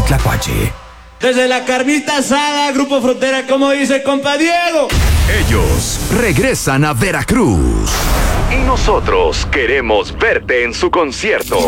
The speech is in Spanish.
Tlacuache. Desde la carnita asada, Grupo Frontera, como dice compa Diego. Ellos regresan a Veracruz. Y nosotros queremos verte en su concierto.